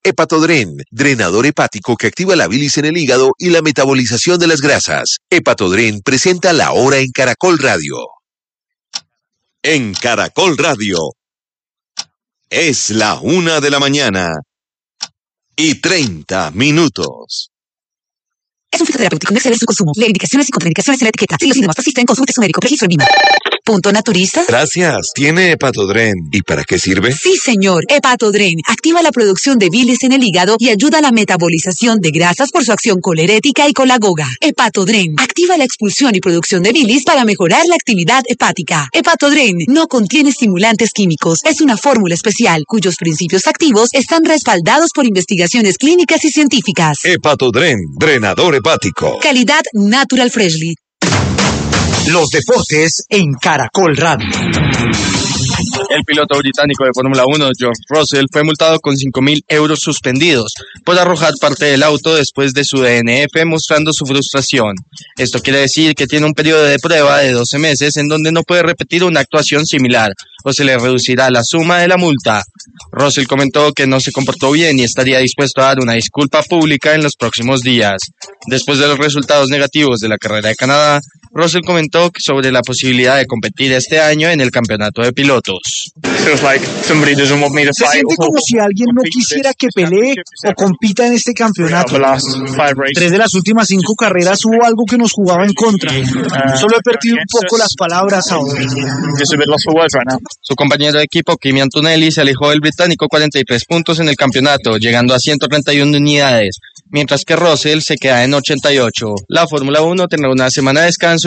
Hepatodren, drenador hepático que activa la bilis en el hígado y la metabolización de las grasas. Hepatodren presenta La Hora en Caracol Radio. En Caracol Radio. Es la 1:30 a.m. Es un fitoterapéutico, no exceder su consumo. Lee indicaciones y contraindicaciones en la etiqueta. Si los síntomas persisten, consulte a su médico. Registro en VIMA. ¿Punto naturista? Gracias. ¿Tiene Hepatodren? ¿Y para qué sirve? Sí, señor. Hepatodren activa la producción de bilis en el hígado y ayuda a la metabolización de grasas por su acción colerética y colagoga. Hepatodren activa la expulsión y producción de bilis para mejorar la actividad hepática. Hepatodren no contiene estimulantes químicos. Es una fórmula especial cuyos principios activos están respaldados por investigaciones clínicas y científicas. Hepatodren, drenador hepático. Calidad Natural Freshly. Los deportes en Caracol Radio. El piloto británico de Fórmula 1, George Russell, fue multado con 5.000 euros suspendidos por arrojar parte del auto después de su DNF, mostrando su frustración. Esto quiere decir que tiene un periodo de prueba de 12 meses en donde no puede repetir una actuación similar o se le reducirá la suma de la multa. Russell comentó que no se comportó bien y estaría dispuesto a dar una disculpa pública en los próximos días. Después de los resultados negativos de la carrera de Canadá, Russell comentó sobre la posibilidad de competir este año en el campeonato de pilotos. Se siente como si alguien no quisiera que pelee o compita en este campeonato. 3 de las últimas 5 carreras hubo algo que nos jugaba en contra. Solo he perdido un poco las palabras ahora. Su compañero de equipo, Kimi Antonelli, se alejó del británico 43 puntos en el campeonato, llegando a 131 unidades, mientras que Russell se queda en 88. La Fórmula 1 tendrá una semana de descanso